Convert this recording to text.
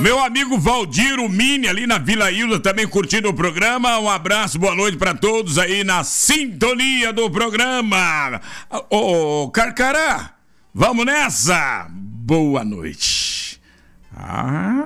Meu amigo Valdir Mini, ali na Vila Hilda, também curtindo o programa. Um abraço, boa noite pra todos aí na sintonia do programa. Ô, Carcará, vamos nessa? Boa noite.